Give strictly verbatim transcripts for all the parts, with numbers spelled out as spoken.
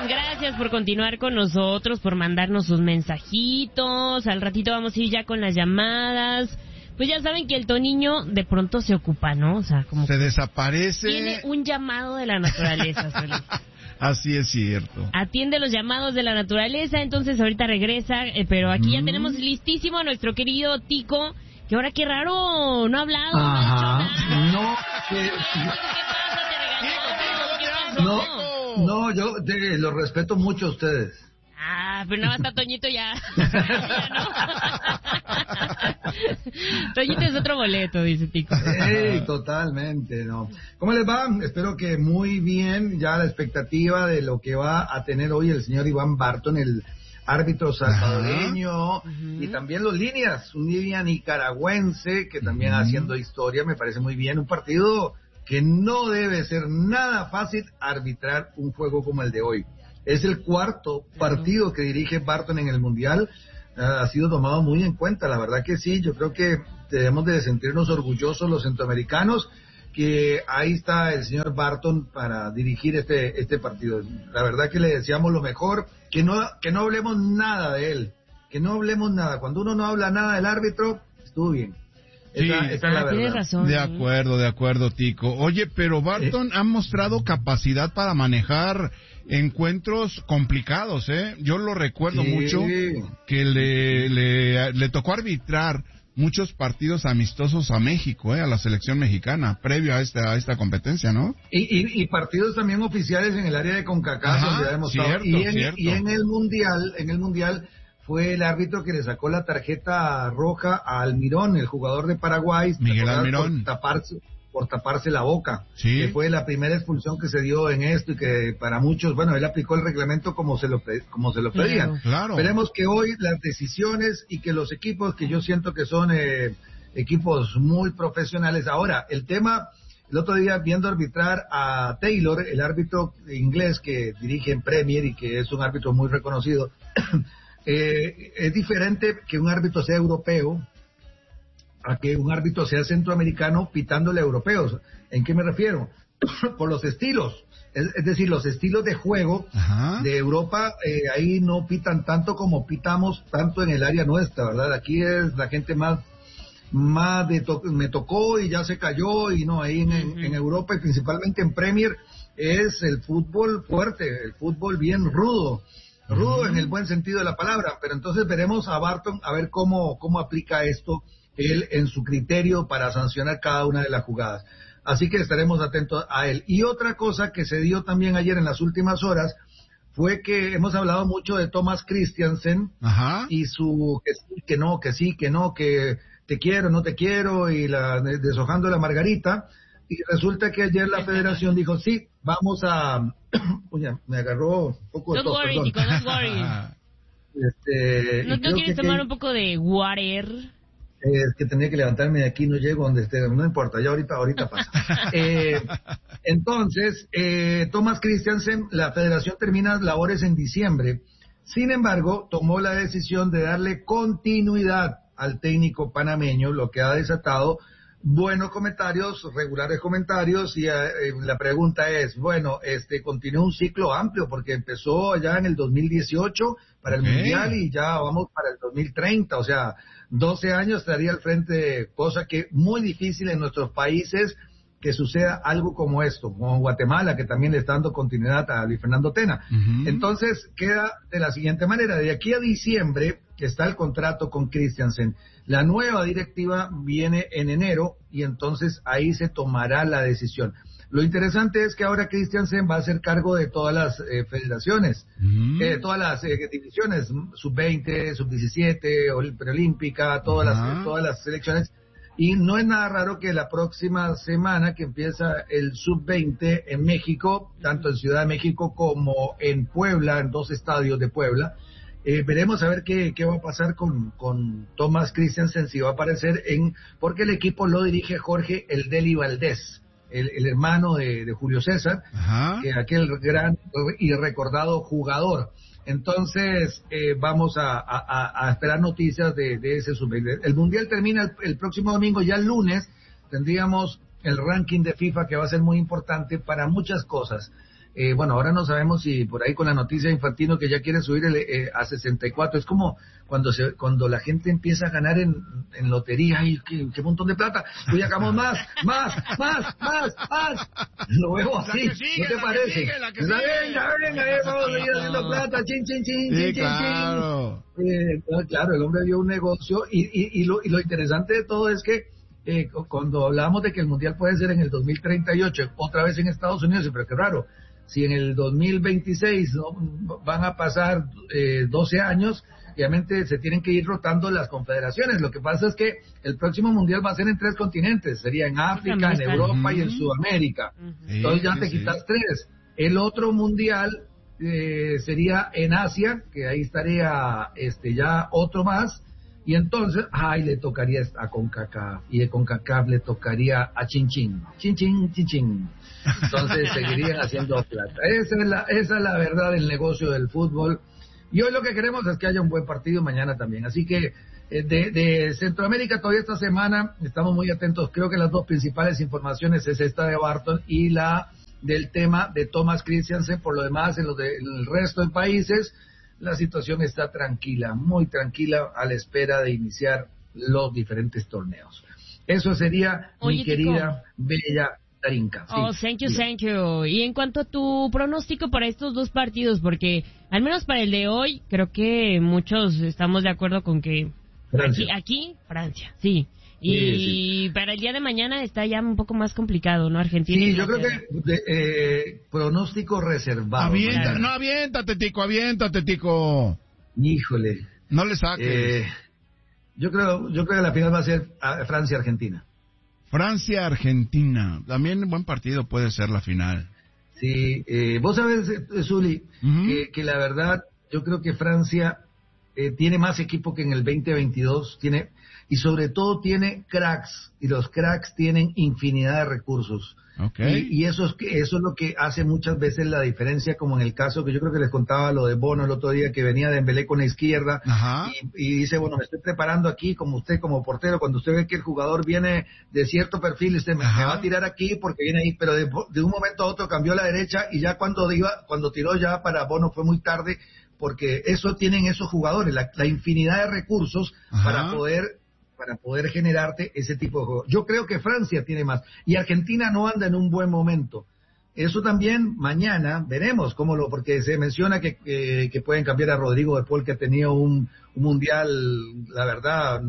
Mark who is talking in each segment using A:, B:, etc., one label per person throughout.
A: gracias por continuar con nosotros, por mandarnos sus mensajitos. Al ratito vamos a ir ya con las llamadas. Pues ya saben que el Toniño de pronto se ocupa, ¿no? O sea, como
B: se desaparece.
A: Tiene un llamado de la naturaleza, Solís.
B: Así es cierto.
A: Atiende los llamados de la naturaleza, entonces ahorita regresa, eh, pero aquí mm. ya tenemos listísimo a nuestro querido Tico, que ahora qué raro, no ha hablado,
C: Ajá.
A: no ha
C: dicho nada.
A: No, ¿qué pasa? ¿Te regañó?
C: No, no, no, yo te, lo respeto mucho a ustedes.
A: Ah, pero no, hasta Toñito ya. ya no. Toñito es otro boleto, dice Tico.
C: Sí, totalmente, ¿no? ¿Cómo les va? Espero que muy bien, ya la expectativa de lo que va a tener hoy el señor Iván Barton, el árbitro salvadoreño, uh-huh. y también los líneas, un línea nicaragüense que también uh-huh. haciendo historia, me parece muy bien, un partido que no debe ser nada fácil arbitrar un juego como el de hoy. Es el cuarto partido que dirige Barton en el Mundial, uh, ha sido tomado muy en cuenta, la verdad que sí, yo creo que debemos de sentirnos orgullosos los centroamericanos, que ahí está el señor Barton para dirigir este este partido. La verdad que le deseamos lo mejor, que no que no hablemos nada de él, que no hablemos nada, cuando uno no habla nada del árbitro, estuvo bien.
B: Sí,
C: esa, esa es la verdad.
A: Razón,
B: de
A: ¿eh?
B: acuerdo, de acuerdo, Tico. Oye, pero Barton ¿Eh? ha mostrado capacidad para manejar encuentros complicados, ¿eh? Yo lo recuerdo sí. mucho, que le, le, le tocó arbitrar muchos partidos amistosos a México, ¿eh? A la selección mexicana, previo a esta, a esta competencia, ¿no?
C: Y, y, y partidos también oficiales en el área de CONCACAF, donde ha demostrado.
B: Cierto,
C: y, en,
B: cierto.
C: y en el Mundial, en el Mundial, fue el árbitro que le sacó la tarjeta roja a Almirón, el jugador de Paraguay,
B: Miguel Almirón,
C: por taparse, por taparse la boca,
B: sí.
C: que fue la primera expulsión que se dio en esto y que para muchos, bueno, él aplicó el reglamento como se lo como se lo pedían.
B: Claro, claro.
C: Esperemos que hoy las decisiones y que los equipos, que yo siento que son eh, equipos muy profesionales. Ahora, el tema, el otro día viendo arbitrar a Taylor, el árbitro inglés que dirige en Premier y que es un árbitro muy reconocido, Eh, es diferente que un árbitro sea europeo a que un árbitro sea centroamericano pitándole a europeos. ¿En qué me refiero? Por los estilos, es, es decir, los estilos de juego Ajá. de Europa, eh, ahí no pitan tanto como pitamos tanto en el área nuestra, ¿verdad? Aquí es la gente más más de to- me tocó y ya se cayó, y no, ahí en, en, en Europa y principalmente en Premier es el fútbol fuerte, el fútbol bien rudo. Rudo en el buen sentido de la palabra, pero entonces veremos a Barton a ver cómo, cómo aplica esto él en su criterio para sancionar cada una de las jugadas. Así que estaremos atentos a él. Y otra cosa que se dio también ayer en las últimas horas fue que hemos hablado mucho de Thomas Christiansen
B: Ajá.
C: y su que sí, que no, que sí, que no, que te quiero, no te quiero, y la deshojando la margarita. Y resulta que ayer la federación dijo, sí, vamos a... Oye, me agarró un poco de
A: tos,
C: perdón.
A: Don't worry, Tico, don't worry.
C: Este,
A: ¿No, ¿no quieres tomar que, un poco de water?
C: Es que tenía que levantarme de aquí, no llego donde esté, no importa, ya ahorita, ahorita pasa. eh, entonces, eh, Thomas Christiansen, la federación termina labores en diciembre. Sin embargo, tomó la decisión de darle continuidad al técnico panameño, lo que ha desatado buenos comentarios, regulares comentarios, y eh, la pregunta es, bueno, este continúa un ciclo amplio porque empezó ya en el dos mil dieciocho para el okay. Mundial y ya vamos para el dos mil treinta, o sea, doce años estaría al frente, cosa que muy difícil en nuestros países que suceda algo como esto, como Guatemala, que también le está dando continuidad a Luis Fernando Tena. Uh-huh. Entonces, queda de la siguiente manera, de aquí a diciembre, que está el contrato con Christiansen, la nueva directiva viene en enero, y entonces ahí se tomará la decisión. Lo interesante es que ahora Christiansen va a hacer cargo de todas las eh, federaciones, uh-huh. eh, todas las eh, divisiones, sub veinte, sub diecisiete, preolímpica, todas, uh-huh. las, todas las selecciones. Y no es nada raro que la próxima semana que empieza el sub veinte en México, tanto en Ciudad de México como en Puebla, en dos estadios de Puebla, eh, veremos a ver qué, qué va a pasar con, con Thomas Christiansen, si va a aparecer en, porque el equipo lo dirige Jorge El Deli Valdés, el, el hermano de, de Julio César, Ajá. que aquel gran y recordado jugador. Entonces, eh, vamos a, a, a esperar noticias de, de ese sub veinte. El Mundial termina el, el próximo domingo, ya el lunes tendríamos el ranking de FIFA, que va a ser muy importante para muchas cosas. Eh, bueno, ahora no sabemos si por ahí con la noticia de Infantino que ya quiere subir el, eh, a sesenta y cuatro, es como cuando se, cuando la gente empieza a ganar en, en lotería, ay, qué, qué montón de plata, hoy hagamos más, más, más, más, más, lo veo así, sigue, ¿no te parece? Sigue, venga, venga, eh, vamos a seguir haciendo plata, chin, chin, chin,
B: sí,
C: chin,
B: claro.
C: chin, eh, claro, el hombre vio un negocio y, y, y, lo, y lo interesante de todo es que eh, cuando hablamos de que el Mundial puede ser en el dos mil treinta y ocho, otra vez en Estados Unidos, pero qué raro, si en el dos mil veintiséis, ¿no?, van a pasar eh, doce años, obviamente se tienen que ir rotando las confederaciones. Lo que pasa es que el próximo mundial va a ser en tres continentes, sería en África, en Europa y en Sudamérica. Entonces ya te quitas tres. El otro mundial eh, sería en Asia, que ahí estaría este ya otro más, y entonces, ay, le tocaría a CONCACAF, y de CONCACAF le tocaría a Chin Chin, Chin Chin, Chin Chin. Entonces seguirían haciendo plata. Esa es la, esa es la verdad del negocio del fútbol. Y hoy lo que queremos es que haya un buen partido mañana también. Así que eh, de, de Centroamérica todavía esta semana estamos muy atentos. Creo que las dos principales informaciones es esta de Barton y la del tema de Thomas Christiansen. Por lo demás, en, los de, en el resto de países, la situación está tranquila, muy tranquila, a la espera de iniciar los diferentes torneos. Eso sería, Oye, mi querida, Tico. Bella Darinka. Sí,
A: oh, thank you, bien. thank you. Y en cuanto a tu pronóstico para estos dos partidos, porque al menos para el de hoy, creo que muchos estamos de acuerdo con que
C: Francia.
A: Aquí, aquí, Francia, sí. Y sí, sí. Para el día de mañana está ya un poco más complicado, ¿no? Argentina.
C: Sí, yo creo que de, eh, pronóstico reservado.
B: Avienta, claro. No, aviéntate, Tico, aviéntate, Tico.
C: Híjole.
B: No le saques.
C: Eh, yo creo, yo creo que la final va a ser Francia-Argentina.
B: Francia-Argentina. También buen partido puede ser la final.
C: Sí, eh, vos sabés, Zuli, uh-huh. que, que la verdad, yo creo que Francia eh, tiene más equipo que en el veinte veintidós, tiene, y sobre todo tiene cracks, y los cracks tienen infinidad de recursos.
B: Okay.
C: Y, y eso es que eso es lo que hace muchas veces la diferencia, como en el caso que yo creo que les contaba lo de Bono el otro día, que venía de Dembélé con la izquierda y, y dice, bueno, me estoy preparando aquí como usted como portero, cuando usted ve que el jugador viene de cierto perfil, usted me, me va a tirar aquí porque viene ahí, pero de, de un momento a otro cambió a la derecha y ya cuando iba, cuando tiró ya para Bono fue muy tarde, porque eso tienen esos jugadores, la, la infinidad de recursos Ajá. para poder para poder generarte ese tipo de juego. Yo creo que Francia tiene más, y Argentina no anda en un buen momento. Eso también mañana veremos cómo lo, porque se menciona que, que, que pueden cambiar a Rodrigo de Paul, que ha tenido un, un mundial, la verdad,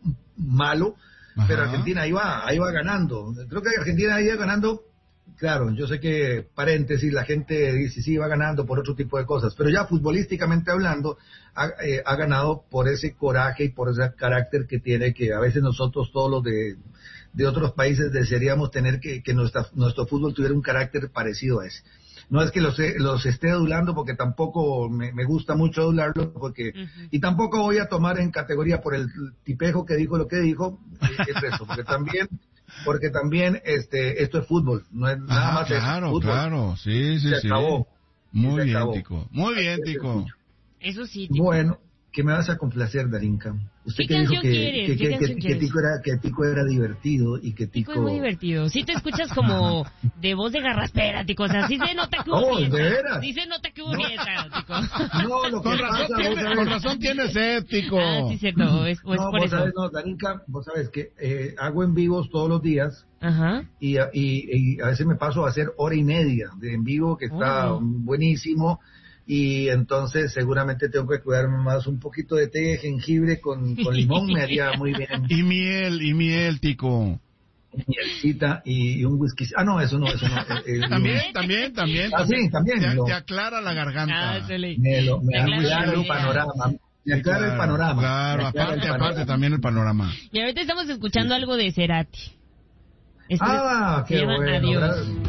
C: malo, Ajá. pero Argentina ahí va, ahí va ganando. Creo que Argentina ahí va ganando. Claro, yo sé que, paréntesis, la gente dice, sí, va ganando por otro tipo de cosas, pero ya futbolísticamente hablando, ha, eh, ha ganado por ese coraje y por ese carácter que tiene, que a veces nosotros, todos los de, de otros países, desearíamos tener que, que nuestra, nuestro fútbol tuviera un carácter parecido a ese. No es que los, los esté adulando, porque tampoco me, me gusta mucho adularlo, porque, uh-huh. y tampoco voy a tomar en categoría por el tipejo que dijo lo que dijo, el resto, porque también... porque también este esto es fútbol, no es nada
B: Ajá,
C: más
B: claro,
C: es fútbol.
B: Claro, sí, sí,
C: se
B: sí.
C: Acabó.
B: Muy
C: se
B: bien,
C: acabó.
B: Tico. Muy bien, Tico.
A: Eso sí, Tico.
C: Bueno, que me vas a complacer, Darinka. Usted
A: ¿Qué
C: que dijo que,
A: quieres?
C: que,
A: ¿Qué
C: que, que, que, Tico era, que Tico era divertido y que Tico...
A: Tico es muy divertido. Sí te escuchas como de voz de garraspera, Tico. O sea, sí se nota que hubo
C: oh,
A: fiesta.
C: ¿de veras?
A: Sí se nota que hubo
C: no.
A: fiesta, Tico.
C: No, lo que
B: con,
C: pasa,
B: razón tiene,
C: sabes,
B: con razón tiene sed, Tico.
A: Ah, sí, cierto. Es, pues
C: no,
A: por
C: vos
A: eso.
C: sabes, no, Darinka, vos sabes que eh, hago en vivos todos los días.
A: Ajá.
C: Y, y, y a veces me paso a hacer hora y media de en vivo, que está oh. buenísimo. Y entonces seguramente tengo que cuidarme más, un poquito de té de jengibre con, con limón me haría muy bien.
B: Y miel, y miel, Tico.
C: Mielcita y, y un whisky. Ah, no, eso no, eso no. Eh,
B: también, eh, también, también.
C: Ah, sí, también.
B: Te,
C: lo,
B: te aclara la garganta.
A: Ah, le,
C: me lo, me aclara el panorama. Me aclara
B: claro,
C: el panorama.
B: Claro, aparte, el panorama. aparte también el panorama.
A: Y ahorita estamos escuchando sí. algo de Cerati.
C: Este, ah, qué bueno.
A: Adiós.